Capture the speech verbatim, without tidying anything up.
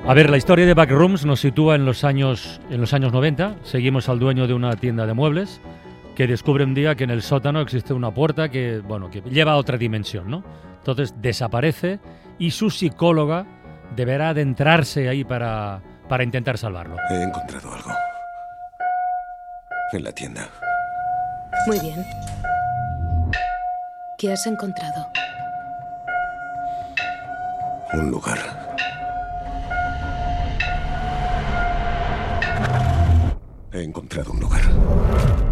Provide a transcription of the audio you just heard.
A ver, la historia de Backrooms nos sitúa en los años en los años noventa. Seguimos al dueño de una tienda de muebles que descubre un día que en el sótano existe una puerta que, bueno, que lleva a otra dimensión, ¿no? Entonces desaparece y su psicóloga deberá adentrarse ahí para, para intentar salvarlo. He encontrado algo en la tienda. Muy bien. ¿Qué has encontrado? Un lugar. He encontrado un lugar.